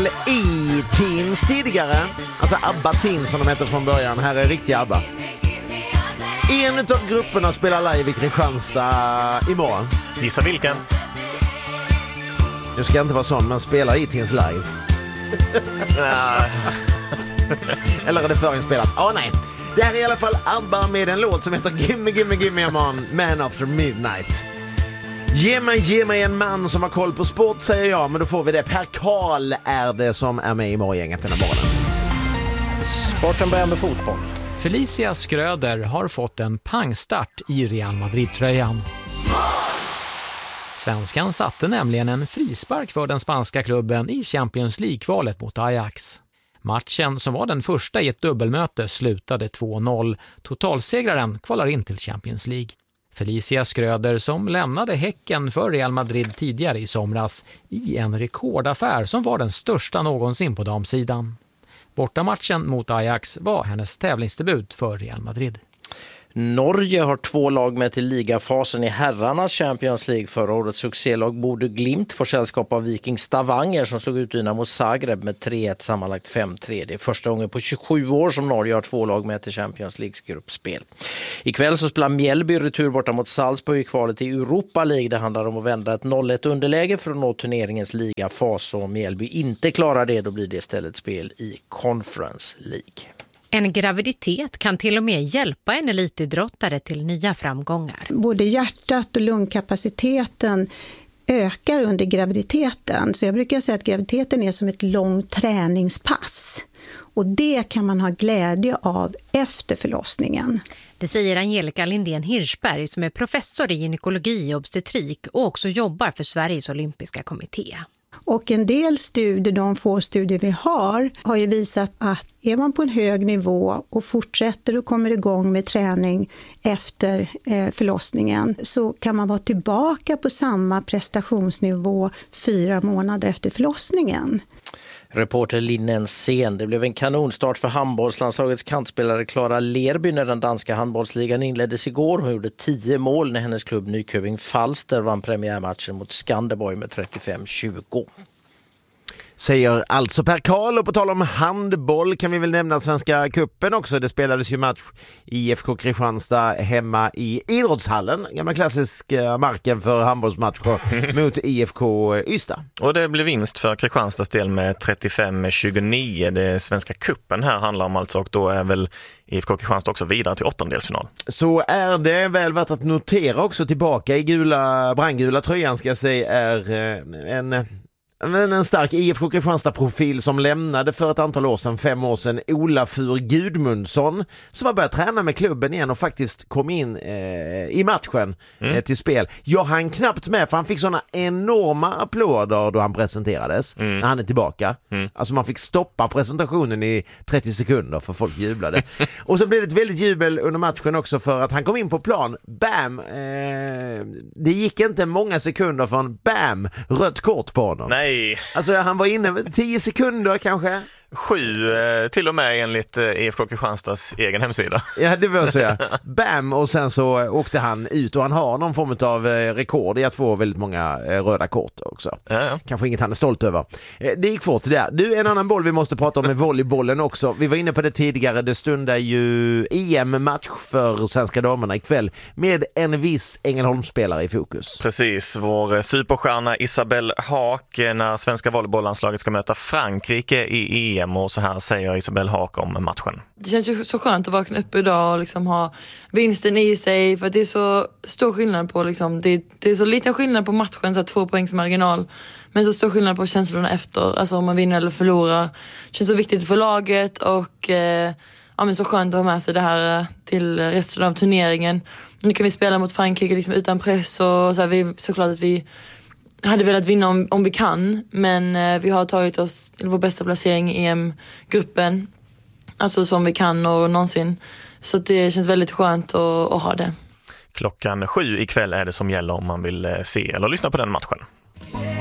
väl E-Teens tidigare. Alltså ABBA-Teens som de heter från början. Här är riktiga ABBA. En av grupperna spelar live i Kristianstad imorgon. Gissa vilken? Nu ska jag inte vara sån, men spelar E-Teens live. Eller är det förinspelat? Nej. Det här är i alla fall ABBA med en låt som heter Gimme, Gimme, Gimme a Man After Midnight. Ge mig en man som har koll på sport, säger jag, men då får vi det. Per Karl är det som är med i morgongänget den här morgonen. Sporten börjar med fotboll. Felicia Skröder har fått en pangstart i Real Madrid-tröjan. Svenskan satte nämligen en frispark för den spanska klubben i Champions League-kvalet mot Ajax. Matchen, som var den första i ett dubbelmöte, slutade 2-0. Totalsegraren kvalar in till Champions League. Felicia Skröder, som lämnade Häcken för Real Madrid tidigare i somras i en rekordaffär som var den största någonsin på damsidan. Bortamatchen mot Ajax var hennes tävlingsdebut för Real Madrid. Norge har 2 lag med till ligafasen i herrarnas Champions League. Förra årets succélag Bodø Glimt får sällskap av Viking Stavanger som slog ut Dynamo Zagreb med 3-1 sammanlagt 5-3. Det är första gången på 27 år som Norge har 2 lag med till Champions Leagues gruppspel. Ikväll så spelar Mjällby retur borta mot Salzburg i kvalet i Europa League. Det handlar om att vända ett 0-1 underläge för att nå turneringens ligafas. Och om Mjällby inte klarar det, då blir det istället spel i Conference League. En graviditet kan till och med hjälpa en elitidrottare till nya framgångar. Både hjärtat och lungkapaciteten ökar under graviditeten. Så jag brukar säga att graviditeten är som ett långt träningspass. Och det kan man ha glädje av efter förlossningen. Det säger Angelica Lindén Hirschberg som är professor i gynekologi och obstetrik och också jobbar för Sveriges olympiska kommitté. Och en del studier, de få studier vi har ju visat att är man på en hög nivå och fortsätter och kommer igång med träning efter förlossningen så kan man vara tillbaka på samma prestationsnivå 4 månader efter förlossningen. Reporter Linnen Sen. Det blev en kanonstart för handbollslandslagets kantspelare Clara Lerby när den danska handbollsligan inleddes igår. Hon gjorde 10 mål när hennes klubb Nyköping Falster vann premiärmatchen mot Skanderborg med 35-20. Säger alltså Per Karl. Och på tal om handboll kan vi väl nämna Svenska cupen också. Det spelades ju match i IFK Kristianstad hemma i idrottshallen. Gamla klassiska marken för handbollsmatcher mot IFK Ystad. Och det blev vinst för Kristianstads del med 35-29. Det Svenska cupen här handlar om alltså, och då är väl IFK Kristianstad också vidare till 8-delsfinal. Så är det väl värt att notera också tillbaka i brandgula tröjan ska jag säga är en stark IFK Kristianstad-profil som lämnade för ett antal år sedan, 5 år sedan, Olafur Gudmundsson som har börjat träna med klubben igen och faktiskt kom in i matchen till spel. Jag hann knappt med för han fick såna enorma applåder då han presenterades när han är tillbaka. Alltså man fick stoppa presentationen i 30 sekunder för folk jublade. Och så blev det ett väldigt jubel under matchen också för att han kom in på plan. Bam! Det gick inte många sekunder från bam! Rött kort på honom. Nej. Alltså han var inne 10 sekunder kanske. 7 till och med enligt IFK Kristianstads egen hemsida. Ja, det vill säga. Bam! Och sen så åkte han ut och han har någon form av rekord i att få väldigt många röda kort också. Ja. Kanske inget han är stolt över. Det gick fort där. Du, en annan boll vi måste prata om är volleybollen också. Vi var inne på det tidigare. Det stundar ju EM-match för svenska damerna ikväll med en viss Ängelholmsspelare i fokus. Precis, vår superstjärna Isabelle Haak när svenska volleybollandslaget ska möta Frankrike i EM. Och så här säger Isabelle Haak om matchen. Det känns ju så skönt att vakna upp idag och liksom ha vinsten i sig. För det är så stor skillnad på liksom, det är så liten skillnad på matchen, så att 2 poängs marginal. Men så stor skillnad på känslorna efter. Alltså om man vinner eller förlorar. Det känns så viktigt för laget och men så skönt att ha med sig det här till resten av turneringen. Nu kan vi spela mot Frankrike liksom utan press och så här, såklart att vi hade velat vinna om vi kan, men vi har tagit oss till vår bästa placering i EM-gruppen, alltså som vi kan och någonsin. Så det känns väldigt skönt att ha det. 7:00 ikväll är det som gäller om man vill se eller lyssna på den matchen.